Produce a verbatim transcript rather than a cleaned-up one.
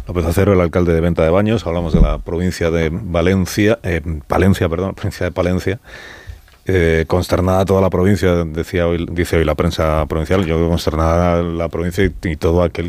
López Acero, el alcalde de Venta de Baños. Hablamos de la provincia de Valencia, eh, Palencia, perdón, provincia de Palencia. Eh, consternada toda la provincia, decía hoy, dice hoy la prensa provincial. Yo creo que consternada la provincia y, y todo aquel